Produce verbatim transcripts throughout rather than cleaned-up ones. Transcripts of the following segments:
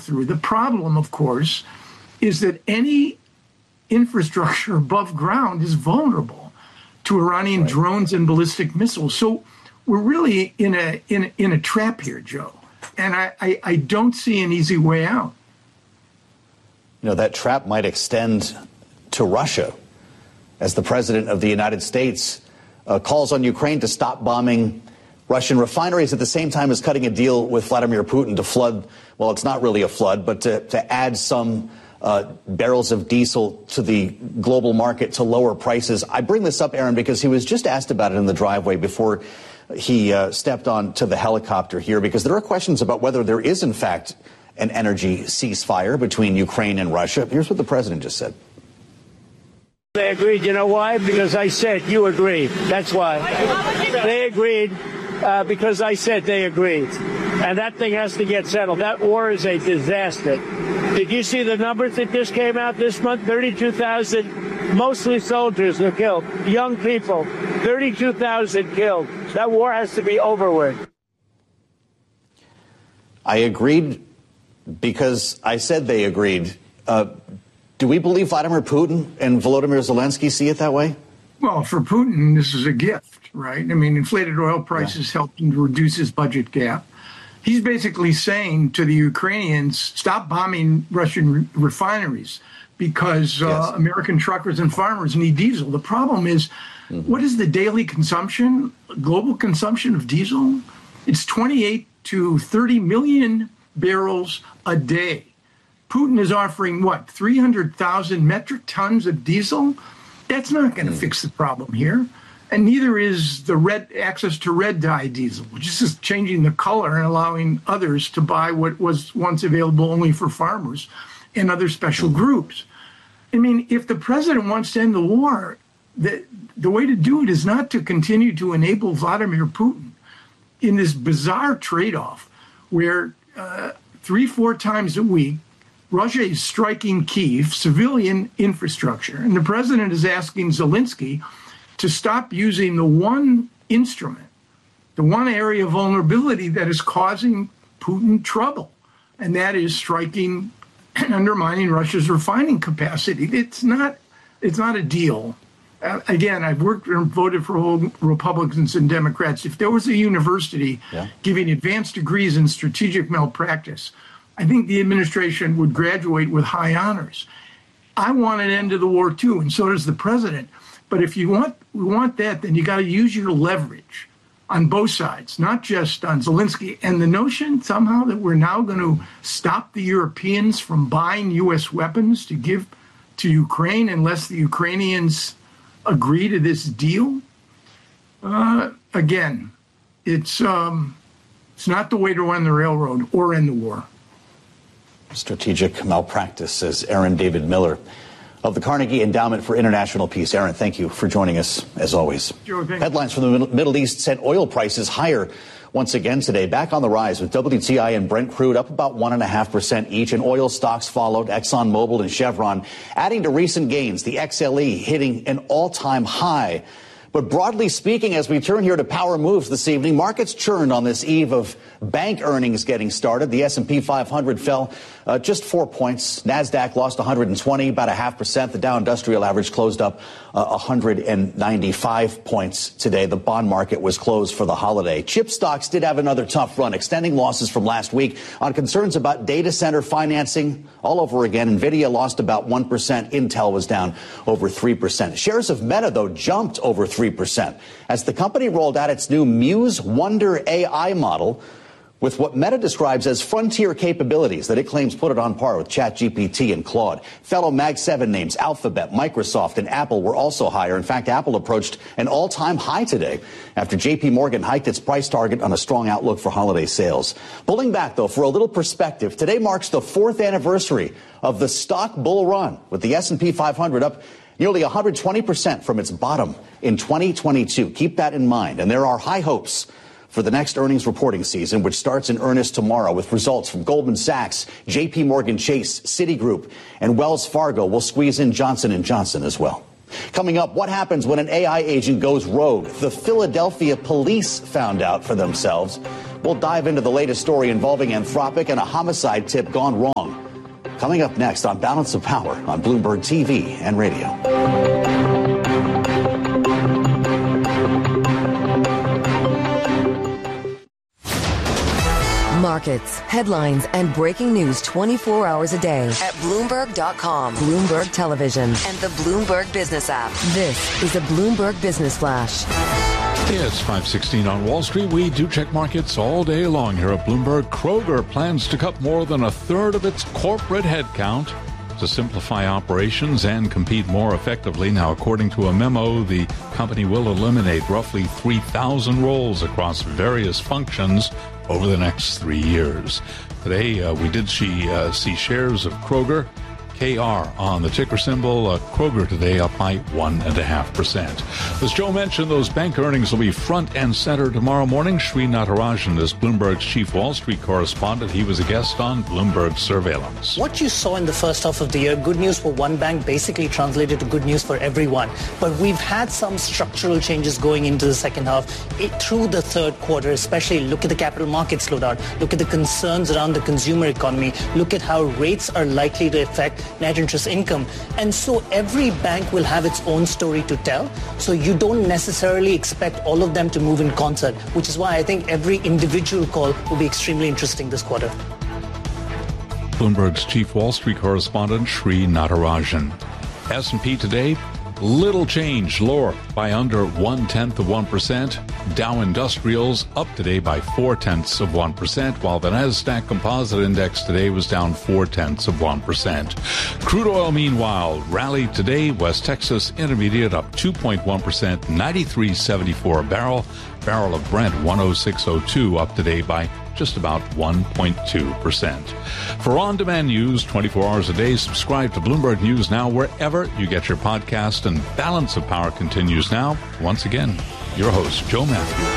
through. The problem, of course, is that any infrastructure above ground is vulnerable to Iranian right. drones and ballistic missiles. So we're really in a in a, in a trap here, Joe. And I, I, I don't see an easy way out. You know, that trap might extend to Russia, as the president of the United States uh, calls on Ukraine to stop bombing Russian refineries at the same time as cutting a deal with Vladimir Putin to flood, well, it's not really a flood, but to, to add some uh, barrels of diesel to the global market to lower prices. I bring this up, Aaron, because he was just asked about it in the driveway before he uh, stepped on to the helicopter here, because there are questions about whether there is, in fact, an energy ceasefire between Ukraine and Russia. Here's what the president just said. They agreed. You know why? Because I said you agreed. That's why. They agreed uh, because I said they agreed. And that thing has to get settled. That war is a disaster. Did you see the numbers that just came out this month? thirty-two thousand, mostly soldiers were killed. Young people. thirty-two thousand killed. That war has to be over with. I agreed because I said they agreed. Uh, do we believe Vladimir Putin and Volodymyr Zelensky see it that way? Well, for Putin, this is a gift, right? I mean, inflated oil prices yeah. helped him to reduce his budget gap. He's basically saying to the Ukrainians, stop bombing Russian re- refineries because uh, yes. American truckers and farmers need diesel. The problem is, mm-hmm. what is the daily consumption, global consumption of diesel? It's twenty-eight to thirty million barrels a day. Putin is offering, what, three hundred thousand metric tons of diesel? That's not going to mm. fix the problem here. And neither is the red access to red dye diesel, which is just changing the color and allowing others to buy what was once available only for farmers and other special groups. I mean, if the president wants to end the war, the, the way to do it is not to continue to enable Vladimir Putin in this bizarre trade-off where uh, three, four times a week, Russia is striking Kyiv, civilian infrastructure, and the president is asking Zelensky to stop using the one instrument, the one area of vulnerability that is causing Putin trouble, and that is striking and undermining Russia's refining capacity. It's not, it's not a deal. Uh, again, I've worked and voted for Republicans and Democrats. If there was a university yeah. giving advanced degrees in strategic malpractice, I think the administration would graduate with high honors. I want an end to the war, too, and so does the president. But if you want we want that, then you got to use your leverage on both sides, not just on Zelensky. And the notion somehow that we're now going to stop the Europeans from buying U S weapons to give to Ukraine unless the Ukrainians agree to this deal, uh, again, it's um, it's not the way to run the railroad or end the war. Strategic malpractice, says Aaron David Miller of the Carnegie Endowment for International Peace. Aaron, thank you for joining us, as always. Sure, Headlines from the Middle East sent oil prices higher once again today, back on the rise, with W T I and Brent crude up about one and a half percent each, and oil stocks followed, ExxonMobil and Chevron adding to recent gains, the X L E hitting an all-time high. But broadly speaking, as we turn here to power moves this evening, markets churned on this eve of bank earnings getting started. The S and P five hundred fell uh, just four points. NASDAQ lost one hundred twenty, about a half percent. The Dow Industrial Average closed up uh, one hundred ninety-five points today. The bond market was closed for the holiday. Chip stocks did have another tough run, extending losses from last week on concerns about data center financing all over again. NVIDIA lost about one percent. Intel was down over three percent. Shares of Meta, though, jumped over three percent as the company rolled out its new Muse Wonder A I model with what Meta describes as frontier capabilities that it claims put it on par with ChatGPT and Claude. Fellow Mag seven names Alphabet, Microsoft, and Apple were also higher. In fact, Apple approached an all-time high today after J P Morgan hiked its price target on a strong outlook for holiday sales. Pulling back, though, for a little perspective, today marks the fourth anniversary of the stock bull run, with the S and P five hundred up nearly one hundred twenty percent from its bottom in twenty twenty-two. Keep that in mind. And there are high hopes for the next earnings reporting season, which starts in earnest tomorrow with results from Goldman Sachs, J P Morgan Chase, Citigroup, and Wells Fargo. We'll squeeze in Johnson and Johnson as well. Coming up, what happens when an A I agent goes rogue? The Philadelphia police found out for themselves. We'll dive into the latest story involving Anthropic and a homicide tip gone wrong. Coming up next on Balance of Power on Bloomberg T V and radio. Markets, headlines, and breaking news twenty-four hours a day at Bloomberg dot com, Bloomberg Television, and the Bloomberg Business app. This is a Bloomberg Business Flash. It's five sixteen on Wall Street. We do check markets all day long here at Bloomberg. Kroger plans to cut more than a third of its corporate headcount to simplify operations and compete more effectively. Now, according to a memo, the company will eliminate roughly three thousand roles across various functions over the next three years. Today, uh, we did see, uh, see shares of Kroger, K R on the ticker symbol. Uh, Kroger today up by one point five percent. As Joe mentioned, those bank earnings will be front and center tomorrow morning. Sri Natarajan is Bloomberg's chief Wall Street correspondent. He was a guest on Bloomberg Surveillance. What you saw in the first half of the year, good news for one bank, basically translated to good news for everyone. But we've had some structural changes going into the second half it, through the third quarter, especially look at the capital market slowdown, look at the concerns around the consumer economy, look at how rates are likely to affect net interest income. And so every bank will have its own story to tell. So you don't necessarily expect all of them to move in concert, which is why I think every individual call will be extremely interesting this quarter. Bloomberg's chief Wall Street correspondent, Sri Natarajan. S and P today, little change, lower by under one-tenth of one percent. Dow Industrials up today by four-tenths of one percent, while the NASDAQ Composite Index today was down four-tenths of one percent. Crude oil, meanwhile, rallied today. West Texas Intermediate up two point one percent, ninety-three seventy-four a barrel. Barrel of Brent one oh six oh two up today by just about one point two percent. For on-demand news twenty-four hours a day, subscribe to Bloomberg News Now wherever you get your podcast. And Balance of Power continues now. Once again, your host, Joe Matthew.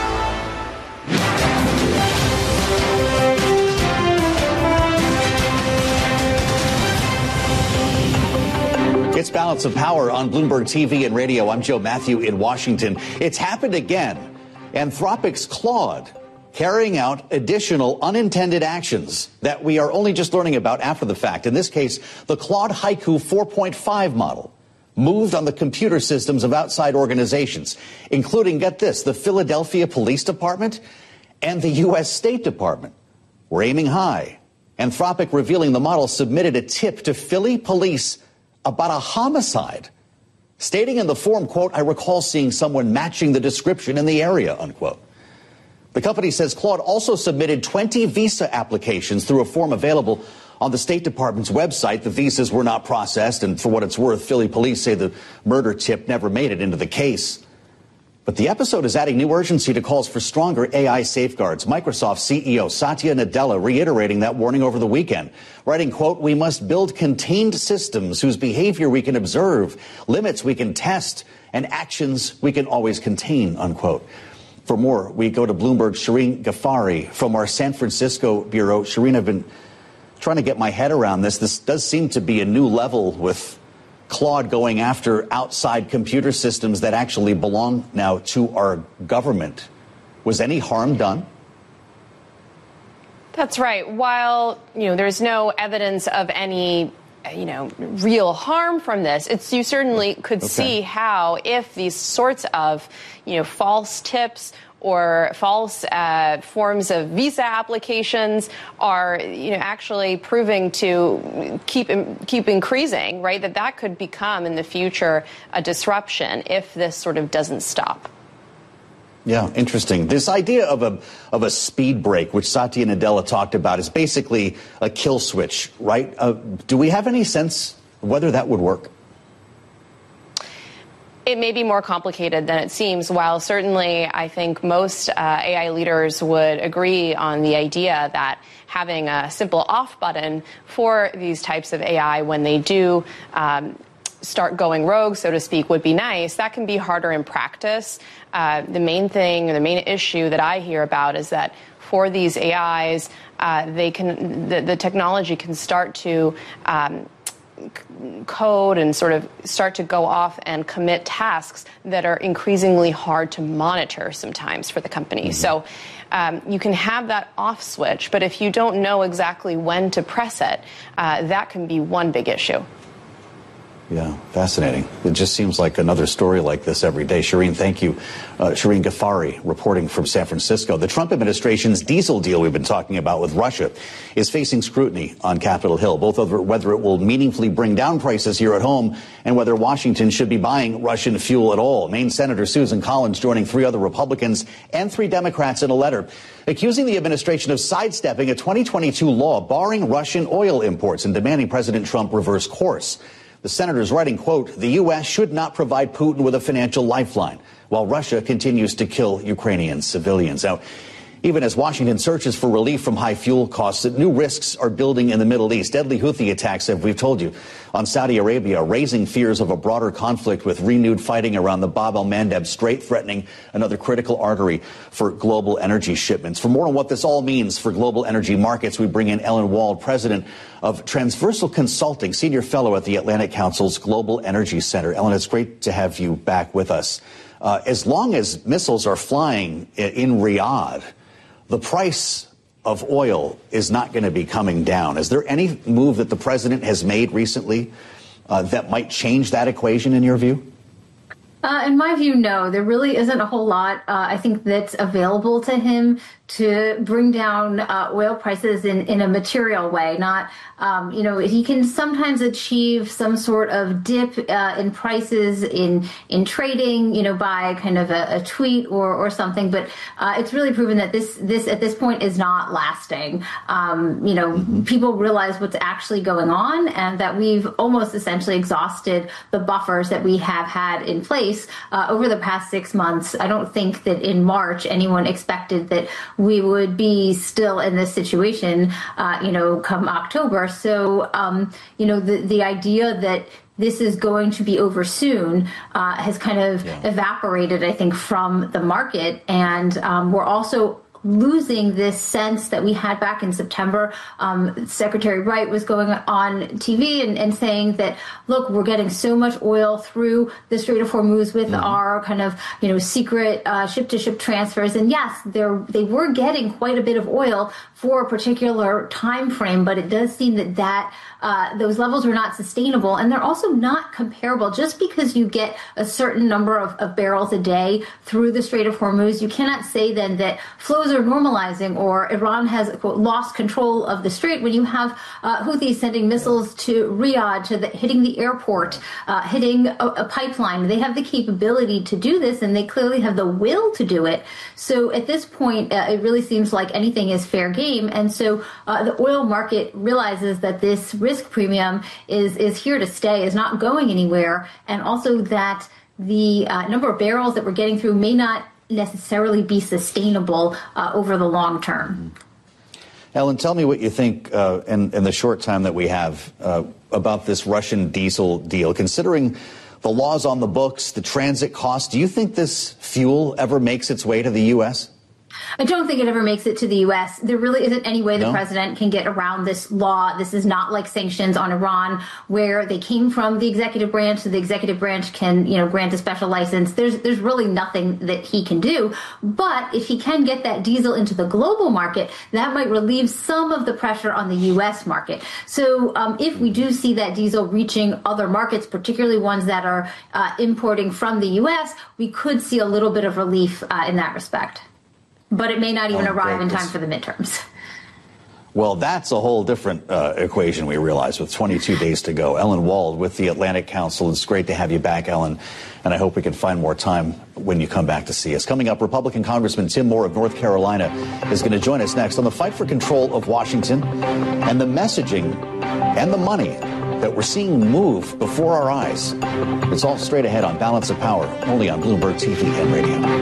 It's Balance of Power on Bloomberg T V and radio. I'm Joe Matthew in Washington. It's happened again. Anthropic's Claude carrying out additional unintended actions that we are only just learning about after the fact. In this case, the Claude Haiku four point five model moved on the computer systems of outside organizations, including, get this, the Philadelphia Police Department and the U S State Department. We're aiming high. Anthropic revealing the model submitted a tip to Philly police about a homicide, stating in the form, quote, "I recall seeing someone matching the description in the area," unquote. The company says Claude also submitted twenty visa applications through a form available on the State Department's website. The visas were not processed, and for what it's worth, Philly police say the murder tip never made it into the case. But the episode is adding new urgency to calls for stronger A I safeguards. Microsoft C E O Satya Nadella reiterating that warning over the weekend, writing, quote, "We must build contained systems whose behavior we can observe, limits we can test, and actions we can always contain," unquote. For more, we go to Bloomberg's Shireen Ghaffari from our San Francisco bureau. Shireen, I've been trying to get my head around this. This does seem to be a new level with Claude going after outside computer systems that actually belong now to our government. Was any harm done? That's right. While, you know, there's no evidence of any, you know, real harm from this, it's, you certainly could okay. see how, if these sorts of, you know, false tips or false uh, forms of visa applications are, you know, actually proving to keep keep increasing, right? That that could become in the future a disruption if this sort of doesn't stop. Yeah, interesting. This idea of a of a speed break, which Satya Nadella talked about, is basically a kill switch, right? Uh, do we have any sense whether that would work? It may be more complicated than it seems. While certainly I think most uh, A I leaders would agree on the idea that having a simple off button for these types of A I when they do um, start going rogue, so to speak, would be nice. That can be harder in practice. Uh, the main thing, or the main issue that I hear about is that for these A Is, uh, they can the, the technology can start to um, code and sort of start to go off and commit tasks that are increasingly hard to monitor sometimes for the company. Mm-hmm. So um, you can have that off switch, but if you don't know exactly when to press it, uh, that can be one big issue. Yeah, fascinating. It just seems like another story like this every day. Shireen, thank you. Uh, Shireen Ghaffari reporting from San Francisco. The Trump administration's diesel deal we've been talking about with Russia is facing scrutiny on Capitol Hill, both over whether it will meaningfully bring down prices here at home and whether Washington should be buying Russian fuel at all. Maine Senator Susan Collins joining three other Republicans and three Democrats in a letter accusing the administration of sidestepping a twenty twenty-two law barring Russian oil imports and demanding President Trump reverse course. The senator's writing, quote, the U S should not provide Putin with a financial lifeline while Russia continues to kill Ukrainian civilians. Now, even as Washington searches for relief from high fuel costs, new risks are building in the Middle East. Deadly Houthi attacks, as we've told you, on Saudi Arabia, raising fears of a broader conflict with renewed fighting around the Bab el-Mandeb Strait, threatening another critical artery for global energy shipments. For more on what this all means for global energy markets, we bring in Ellen Wald, president of Transversal Consulting, senior fellow at the Atlantic Council's Global Energy Center. Ellen, it's great to have you back with us. Uh, as long as missiles are flying in Riyadh, the price of oil is not going to be coming down. Is there any move that the president has made recently uh, that might change that equation in your view? Uh, in my view, no. There really isn't a whole lot, uh, I think, that's available to him to bring down uh, oil prices in, in a material way. Not, um, you know, he can sometimes achieve some sort of dip uh, in prices in in trading, you know, by kind of a, a tweet or, or something. But uh, it's really proven that this this at this point is not lasting. Um, you know, mm-hmm. people realize what's actually going on and that we've almost essentially exhausted the buffers that we have had in place uh, over the past six months. I don't think that in March anyone expected that we would be still in this situation, uh, you know, come October. So, um, you know, the, the idea that this is going to be over soon uh, has kind of yeah. evaporated, I think, from the market. And um, we're also losing this sense that we had back in September. Um, Secretary Wright was going on T V and, and saying that, look, we're getting so much oil through the Strait of Hormuz with mm-hmm. our kind of, you know, secret uh, ship-to-ship transfers. And yes, they're, they were getting quite a bit of oil for a particular time frame, but it does seem that that uh, those levels are not sustainable, and they're also not comparable. Just because you get a certain number of, of barrels a day through the Strait of Hormuz, you cannot say then that flows are normalizing or Iran has, quote, lost control of the strait when you have uh, Houthis sending missiles to Riyadh, to the, hitting the airport, uh, hitting a, a pipeline. They have the capability to do this, and they clearly have the will to do it. So at this point, uh, it really seems like anything is fair game. And so uh, the oil market realizes that this risk premium is, is here to stay, is not going anywhere, and also that the uh, number of barrels that we're getting through may not necessarily be sustainable uh, over the long term. Ellen, tell me what you think uh, in, in the short time that we have uh, about this Russian diesel deal. Considering the laws on the books, the transit costs, do you think this fuel ever makes its way to the U S? I don't think it ever makes it to the U S. There really isn't any way the no? president can get around this law. This is not like sanctions on Iran, where they came from the executive branch, so the executive branch can, you know, grant a special license. There's there's really nothing that he can do. But if he can get that diesel into the global market, that might relieve some of the pressure on the U S market. So um, if we do see that diesel reaching other markets, particularly ones that are uh, importing from the U S, we could see a little bit of relief uh, in that respect. But it may not even oh, arrive in time for the midterms. Well, that's a whole different uh, equation, we realize, with twenty-two days to go. Ellen Wald with the Atlantic Council. It's great to have you back, Ellen, and I hope we can find more time when you come back to see us. Coming up, Republican Congressman Tim Moore of North Carolina is going to join us next on the fight for control of Washington and the messaging and the money that we're seeing move before our eyes. It's all straight ahead on Balance of Power, only on Bloomberg T V and Radio.